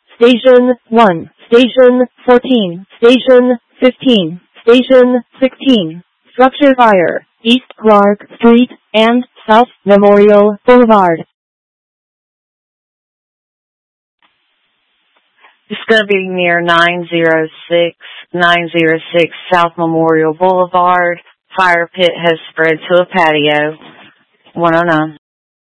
Station 1, Station 14, Station 15, Station 16. Structure fire, East Clark Street and South Memorial Boulevard. It's going to be near 906 South Memorial Boulevard. Fire pit has spread to a patio. 109.